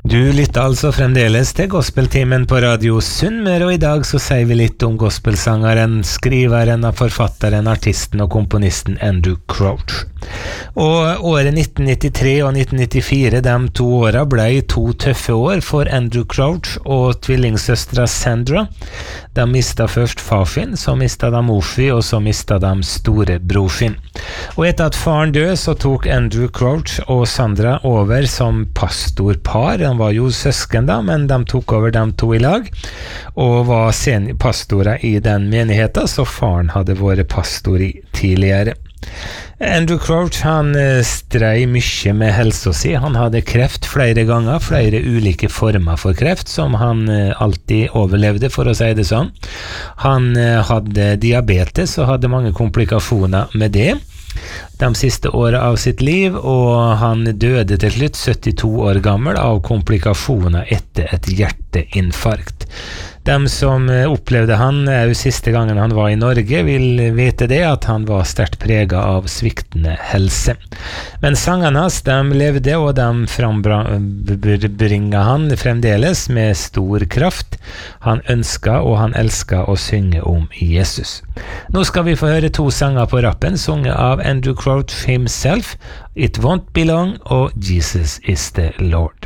Du lytter altså fremdeles til Gospeltimen på Radio Sunnmøre, og I dag så sier vi litt om gospelsangeren, skriveren, forfatteren, artisten og komponisten Andrew Crouch. Og året 1993 og 1994, de 2 årene ble 2 tøffe år for Andrew Crouch og tvillingsøstra Sandra. De mistet først far sin, så mistet de mor sin, og så mistet de storebror sin. Og etter at faren døde, så tok Andrew Crouch og Sandra over som pastorpar. De var jo søsken da, men de tok over dem 2 I lag, og var pastorer I den menigheten, så faren hadde vært pastor I tidligere. Andrew Crouch, han strei mye med helsa si. Han hadde kreft flere ganger, flere ulike former for kreft, som han alltid overlevde, for å si det sånn. Han hadde diabetes og hadde mange komplikasjoner med det de siste årene av sitt liv, og han døde til slutt 72 år gammel av komplikasjoner etter et hjerteinfarkt. De som opplevde han jo siste gangen han var I Norge vil vite det at han var sterkt preget av sviktende helse. Men sangene hans, de levde, og de frambringet han fremdeles med stor kraft. Han ønsket og han elsket å synge om Jesus. Nå skal vi få høre 2 sanger på rappen, sunget av Andrew Crouch himself, It Won't Be Long og Jesus is the Lord.